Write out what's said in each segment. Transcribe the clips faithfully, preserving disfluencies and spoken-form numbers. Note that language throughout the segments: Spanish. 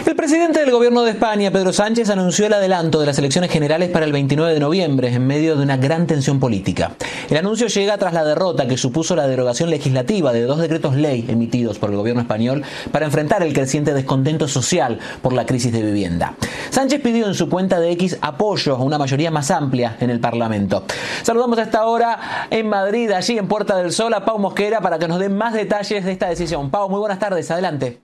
El presidente del gobierno de España, Pedro Sánchez, anunció el adelanto de las elecciones generales para el veintinueve de noviembre, en medio de una gran tensión política. El anuncio llega tras la derrota que supuso la derogación legislativa de dos decretos ley emitidos por el gobierno español para enfrentar el creciente descontento social por la crisis de vivienda. Sánchez pidió en su cuenta de X apoyo a una mayoría más amplia en el Parlamento. Saludamos a esta hora en Madrid, allí en Puerta del Sol, a Pau Mosquera para que nos dé más detalles de esta decisión. Pau, muy buenas tardes, adelante.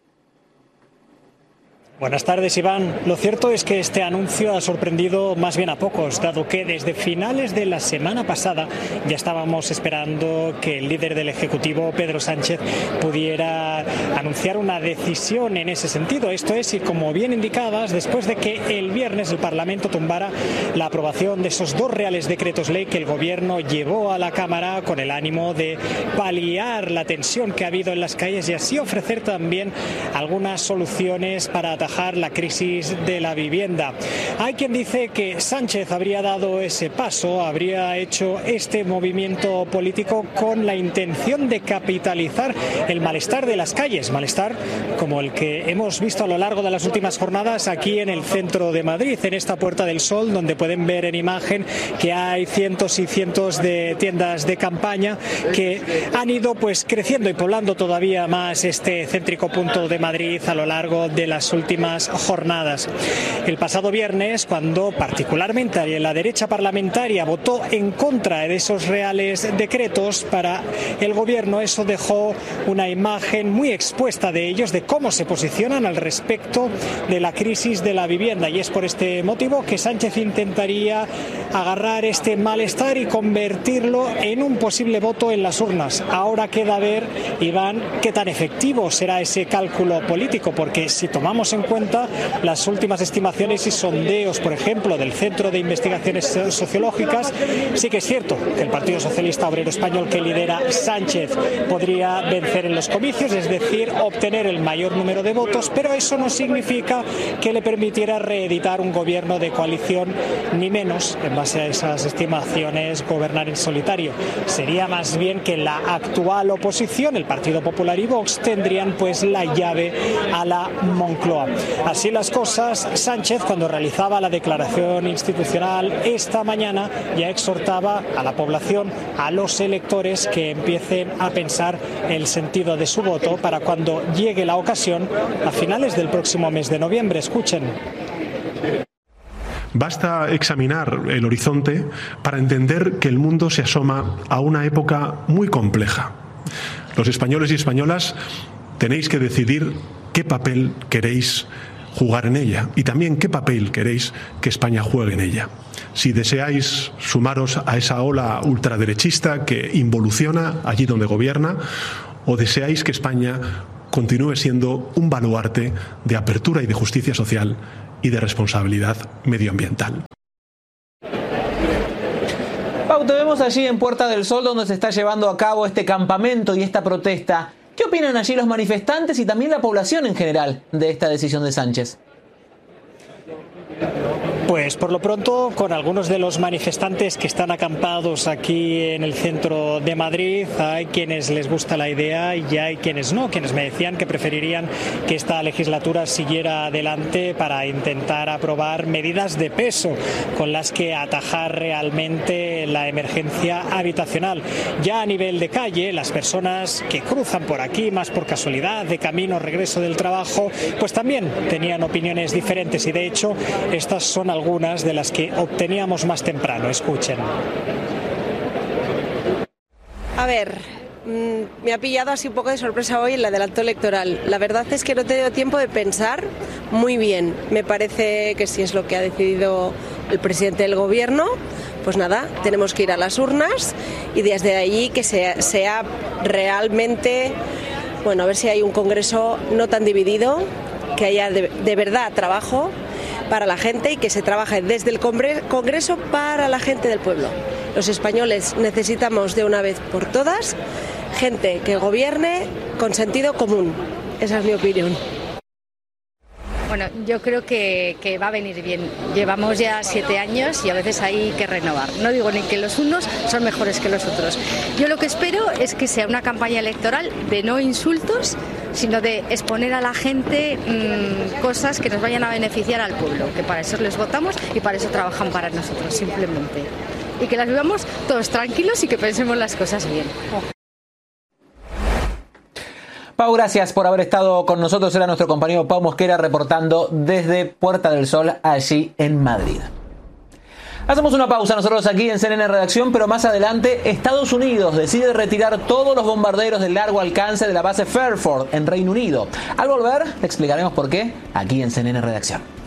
Buenas tardes, Iván. Lo cierto es que este anuncio ha sorprendido más bien a pocos, dado que desde finales de la semana pasada ya estábamos esperando que el líder del Ejecutivo, Pedro Sánchez, pudiera anunciar una decisión en ese sentido. Esto es, y como bien indicabas, después de que el viernes el Parlamento tumbara la aprobación de esos dos reales decretos ley que el Gobierno llevó a la Cámara con el ánimo de paliar la tensión que ha habido en las calles y así ofrecer también algunas soluciones para atajar la crisis de la vivienda. Hay quien dice que Sánchez habría dado ese paso, habría hecho este movimiento político con la intención de capitalizar el malestar de las calles, malestar como el que hemos visto a lo largo de las últimas jornadas aquí en el centro de Madrid, en esta Puerta del Sol, donde pueden ver en imagen que hay cientos y cientos de tiendas de campaña que han ido pues creciendo y poblando todavía más este céntrico punto de Madrid a lo largo de las últimas jornadas. El pasado viernes, cuando particularmente la derecha parlamentaria votó en contra de esos reales decretos para el gobierno, eso dejó una imagen muy expuesta de ellos, de cómo se posicionan al respecto de la crisis de la vivienda, y es por este motivo que Sánchez intentaría agarrar este malestar y convertirlo en un posible voto en las urnas. Ahora queda ver, Iván, qué tan efectivo será ese cálculo político, porque si tomamos en cuenta las últimas estimaciones y sondeos, por ejemplo, del Centro de Investigaciones Sociológicas, sí que es cierto que el Partido Socialista Obrero Español que lidera Sánchez podría vencer en los comicios, es decir, obtener el mayor número de votos, pero eso no significa que le permitiera reeditar un gobierno de coalición, ni menos, en base a esas estimaciones, gobernar en solitario. Sería más bien que la actual oposición, el Partido Popular y Vox, tendrían pues la llave a la Moncloa. Así las cosas, Sánchez, cuando realizaba la declaración institucional esta mañana, ya exhortaba a la población, a los electores, que empiecen a pensar el sentido de su voto para cuando llegue la ocasión a finales del próximo mes de noviembre. Escuchen. Basta examinar el horizonte para entender que el mundo se asoma a una época muy compleja. Los españoles y españolas tenéis que decidir qué papel queréis jugar en ella y también qué papel queréis que España juegue en ella. Si deseáis sumaros a esa ola ultraderechista que involuciona allí donde gobierna, o deseáis que España continúe siendo un baluarte de apertura y de justicia social y de responsabilidad medioambiental. Pau, te vemos allí en Puerta del Sol, donde se está llevando a cabo este campamento y esta protesta. ¿Qué opinan allí los manifestantes y también la población en general de esta decisión de Sánchez? Pues por lo pronto, con algunos de los manifestantes que están acampados aquí en el centro de Madrid, hay quienes les gusta la idea y hay quienes no, quienes me decían que preferirían que esta legislatura siguiera adelante para intentar aprobar medidas de peso con las que atajar realmente la emergencia habitacional. Ya a nivel de calle, las personas que cruzan por aquí, más por casualidad, de camino o regreso del trabajo, pues también tenían opiniones diferentes y de hecho estas son algunas de las que obteníamos más temprano. Escuchen. A ver, mmm, me ha pillado así un poco de sorpresa hoy el adelanto electoral. La verdad es que no he tenido tiempo de pensar muy bien. Me parece que si es lo que ha decidido el presidente del gobierno, pues nada, tenemos que ir a las urnas y desde allí que sea, sea realmente, bueno, a ver si hay un Congreso no tan dividido, que haya de, de verdad trabajo para la gente y que se trabaje desde el Congreso para la gente del pueblo. Los españoles necesitamos de una vez por todas gente que gobierne con sentido común. Esa es mi opinión. Bueno, yo creo que, que va a venir bien. Llevamos ya siete años y a veces hay que renovar. No digo ni que los unos son mejores que los otros. Yo lo que espero es que sea una campaña electoral de no insultos sino de exponer a la gente mmm, cosas que nos vayan a beneficiar al pueblo, que para eso les votamos y para eso trabajan para nosotros, simplemente. Y que las vivamos todos tranquilos y que pensemos las cosas bien. Oh. Pau, gracias por haber estado con nosotros. Era nuestro compañero Pau Mosquera reportando desde Puerta del Sol, allí en Madrid. Hacemos una pausa nosotros aquí en C N N Redacción, pero más adelante Estados Unidos decide retirar todos los bombarderos de largo alcance de la base Fairford en Reino Unido. Al volver, le explicaremos por qué aquí en C N N Redacción.